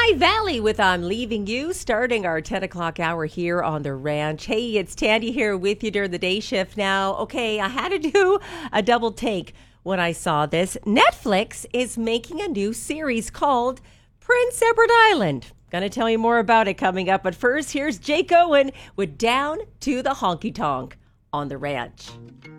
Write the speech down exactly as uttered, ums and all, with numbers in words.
High Valley with I'm Leaving You, starting our ten o'clock hour here on the ranch. Hey, it's Tandy here with you during the day shift now. Okay, I had to do a double take when I saw this. Netflix is making a new series called Prince Edward Island. Gonna tell you more about it coming up, but first, here's Jake Owen with Down to the Honky Tonk on the ranch.